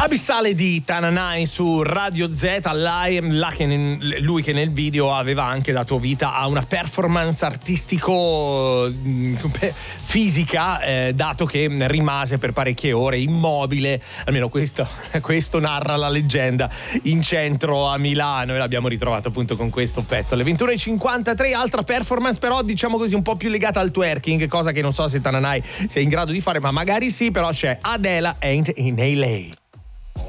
Abissale di Tananai su Radio Z, lui che nel video aveva anche dato vita a una performance artistico fisica, dato che rimase per parecchie ore immobile, almeno questo narra la leggenda, in centro a Milano, e l'abbiamo ritrovato appunto con questo pezzo. Alle 21:53, altra performance però diciamo così un po' più legata al twerking, cosa che non so se Tananai sia in grado di fare, ma magari sì. Però c'è Adela Ain't in LA.